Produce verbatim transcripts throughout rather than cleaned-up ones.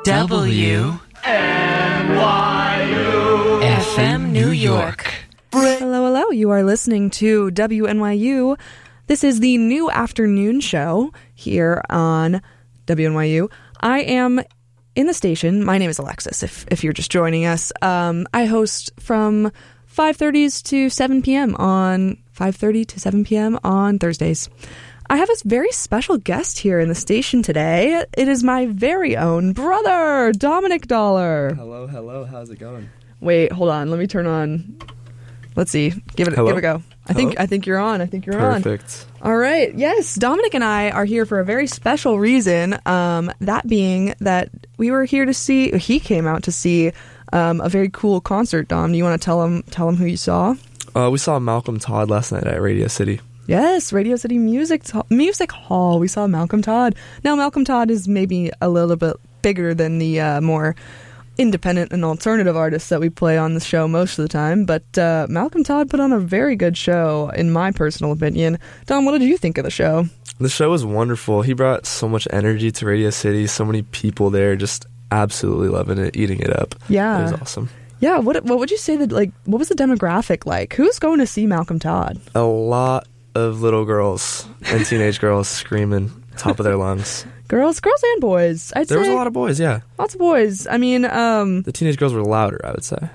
W N Y U F M New York. Hello, hello. You are listening to W N Y U. This is the new afternoon show here on W N Y U. I am in the station. My name is Alexis, if if you're just joining us. Um, I host from five thirty to seven p.m. on five thirty to seven p.m. on Thursdays. I have a very special guest here in the station today. It is my very own brother, Dominic Dollar. Hello, hello. How's it going? Wait, hold on. Let me turn on. Let's see. Give it, Hello? give it a go. I Hello? think I think you're on. I think you're on. Perfect. All right. Yes, Dominic and I are here for a very special reason. Um, that being that we were here to see. He came out to see um, a very cool concert. Dom, do you want to tell him tell him who you saw? Uh, we saw Malcolm Todd last night at Radio City. Yes, Radio City Music Music Hall. We saw Malcolm Todd. Now, Malcolm Todd is maybe a little bit bigger than the uh, more independent and alternative artists that we play on the show most of the time, but uh, Malcolm Todd put on a very good show, in my personal opinion. Dom, what did you think of the show? The show was wonderful. He brought so much energy to Radio City. So many people there just absolutely loving it, eating it up. Yeah. It was awesome. Yeah, what what would you say that, like, what was the demographic like? Who's going to see Malcolm Todd? A lot of little girls and teenage girls screaming top of their lungs. Girls, girls and boys. I'd There say was a lot of boys, yeah. Lots of boys. I mean, um... The teenage girls were louder, I would say.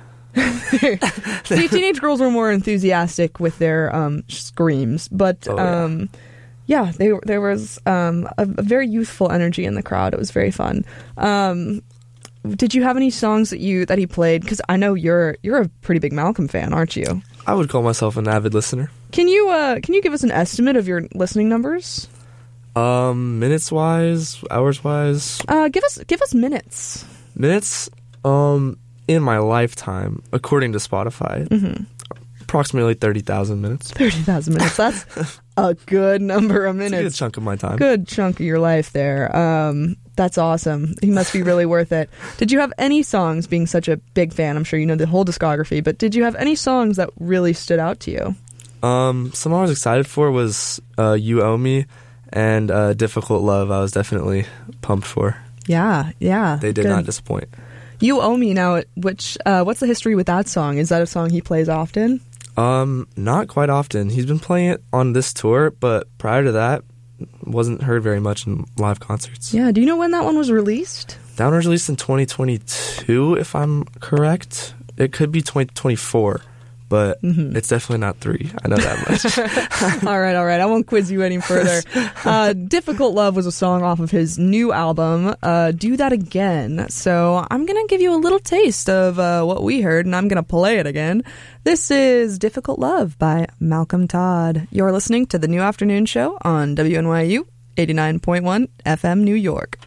the teenage girls were more enthusiastic with their um, screams, but... Oh, yeah. um Yeah, they, there was um, a, a very youthful energy in the crowd. It was very fun. Um, did you have any songs that you that he played? Because I know you're you're a pretty big Malcolm fan, aren't you? I would call myself an avid listener. Can you uh, can you give us an estimate of your listening numbers? Um, minutes wise, hours wise. Uh, give us give us minutes. Minutes. Um, in my lifetime, according to Spotify, Mm-hmm. approximately thirty thousand minutes. Thirty thousand minutes. That's a good number of It's minutes. a good chunk of my time. Good chunk of your life there. Um, that's awesome. He must be really worth it. Did you have any songs, being such a big fan? I'm sure you know the whole discography, but did you have any songs that really stood out to you? Um, something I was excited for was uh, "You Owe Me" and uh, "Difficult Love." I was definitely pumped for. Yeah, yeah. They did good. not disappoint. You Owe Me now. Which uh, what's the history with that song? Is that a song he plays often? Um, not quite often. He's been playing it on this tour, but prior to that, wasn't heard very much in live concerts. Yeah. Do you know when that one was released? That one was released in twenty twenty-two, if I'm correct. It could be twenty twenty-four, but Mm-hmm. it's definitely not three. I know that much. all right, all right. I won't quiz you any further. Uh, Difficult Love was a song off of his new album, uh, Do That Again. So I'm going to give you a little taste of uh, what we heard, and I'm going to play it again. This is Difficult Love by Malcolm Todd. You're listening to the New Afternoon Show on W N Y U eighty-nine point one F M New York.